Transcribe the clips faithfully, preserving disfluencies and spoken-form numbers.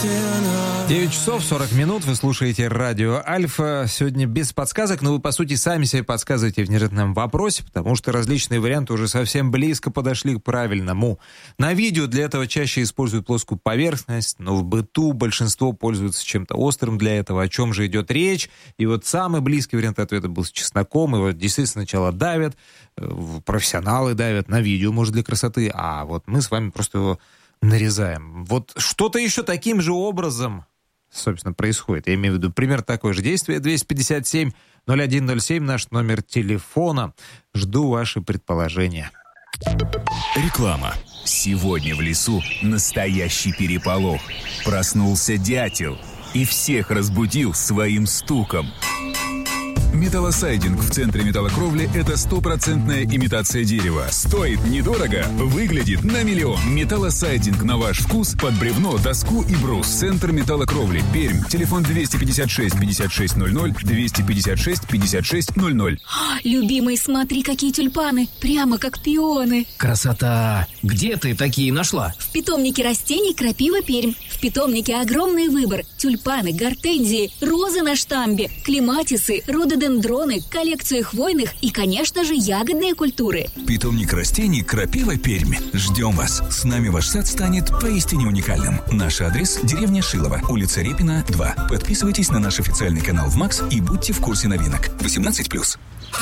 девять часов сорок минут, вы слушаете радио Альфа. Сегодня без подсказок, но вы, по сути, сами себе подсказываете в неожиданном вопросе, потому что различные варианты уже совсем близко подошли к правильному. На видео для этого чаще используют плоскую поверхность, но в быту большинство пользуются чем-то острым для этого. О чем же идет речь? И вот самый близкий вариант ответа был с чесноком. Его действительно сначала давят, профессионалы давят на видео, может, для красоты, а вот мы с вами просто его нарезаем. Вот что-то еще таким же образом, собственно, происходит. Я имею в виду пример такое же действие. двести пятьдесят семь ноль один ноль семь наш номер телефона. Жду ваши предположения. Реклама. Сегодня в лесу настоящий переполох. Проснулся дятел и всех разбудил своим стуком. Металлосайдинг в центре металлокровли – это стопроцентная имитация дерева. Стоит недорого, выглядит на миллион. Металлосайдинг на ваш вкус под бревно, доску и брус. Центр металлокровли. Пермь. Телефон двести пятьдесят шесть пятьдесят шесть ноль ноль, двести пятьдесят шесть пятьдесят шесть ноль ноль. Любимый, смотри, какие тюльпаны. Прямо как пионы. Красота! Где ты такие нашла? В питомнике растений «Крапива Пермь». В питомнике огромный выбор. Тюльпаны, гортензии, розы на штамбе, клематисы, рододендроны, коллекции хвойных и, конечно же, ягодные культуры. Питомник растений «Крапива Пермь». Ждем вас. С нами ваш сад станет поистине уникальным. Наш адрес – деревня Шилово, улица Репина, два. Подписывайтесь на наш официальный канал в МАКС и будьте в курсе новинок. восемнадцать плюс.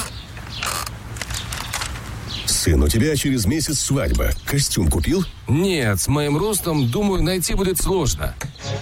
Сын, у тебя через месяц свадьба. Костюм купил? Нет, с моим ростом, думаю, найти будет сложно.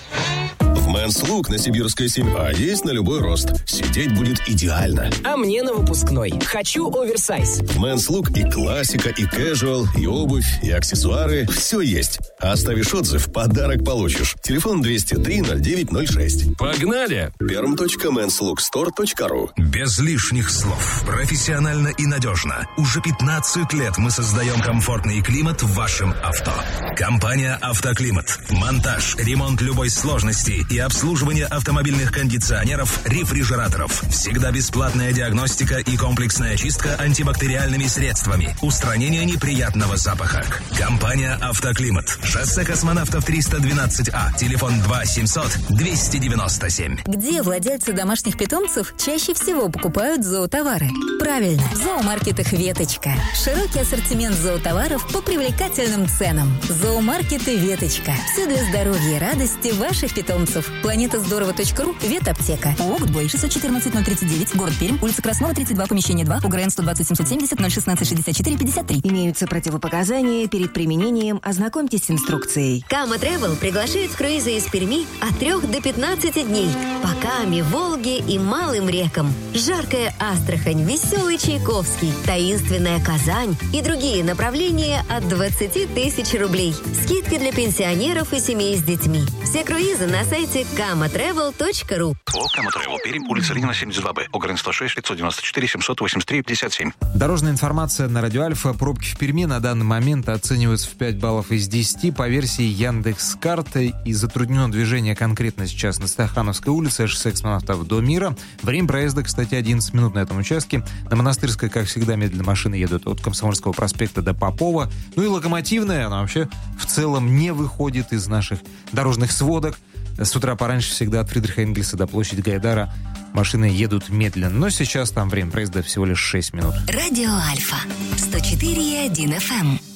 В Men's Look на Сибирской семь А есть на любой рост. Сидеть будет идеально. А мне на выпускной. Хочу оверсайз. В Men's Look и классика, и casual, и обувь, и аксессуары. Все есть. А оставишь отзыв, подарок получишь. Телефон двести три ноль девять ноль шесть. Погнали! перм точка мэнс лук стор точка ру. Без лишних слов. Профессионально и надежно. Уже пятнадцать лет мы создаем комфортный климат в вашем авто. Компания «Автоклимат». Монтаж, ремонт любой сложности и обслуживание автомобильных кондиционеров, рефрижераторов. Всегда бесплатная диагностика и комплексная чистка антибактериальными средствами. Устранение неприятного запаха. Компания «Автоклимат». Шоссе Космонавтов триста двенадцать А. Телефон два семьсот двести девяносто семь. Где владельцы домашних питомцев чаще всего покупают зоотовары? Правильно, в зоомаркетах «Веточка». Широкий ассортимент зоотоваров по привлекательным ценам. Зоомаркеты «Веточка». Все для здоровья и радости ваших питомцев. Планета здорово точка ру, ветаптека. ООО «Гудбой», шестьсот четырнадцать ноль тридцать девять, город Пермь, улица Краснова, тридцать два, помещение два, УГРН сто двадцать семьсот семьдесят ноль шестнадцать шестьдесят четыре пятьдесят три. Имеются противопоказания перед применением. Ознакомьтесь с инструкцией. Кама Travel приглашает в круизы из Перми от трех до пятнадцати дней. По Каме, Волге и малым рекам. Жаркая Астрахань, веселый Чайковский, таинственная Казань и другие направления от двадцати тысяч рублей. Скидки для пенсионеров и семей с детьми. Все круизы на сайте кама тревел точка ру. ООО «Кама Travel», Пермь, улица Ленина, семьдесят два Б, ОГРН сто шесть пятьсот девяносто четыре семьсот восемьдесят три пятьдесят семь. Дорожная информация на радио Альфа. Пробки в Перми на данный момент оцениваются в пять баллов из десяти по версии Яндекс.Карты. И затруднено движение конкретно сейчас на Стахановской улице, шоссе Космонавтов до Мира. Время проезда, кстати, одиннадцать минут на этом участке. На Монастырской, как всегда, медленно машины едут от Комсомольского проспекта до Попова. Ну и Локомотивная, она вообще в целом не выходит из наших дорожных сводок. С утра пораньше всегда от Фридриха Энгельса до площади Гайдара машины едут медленно. Но сейчас там время проезда всего лишь шесть минут. Радио Альфа. сто четыре и один эф эм.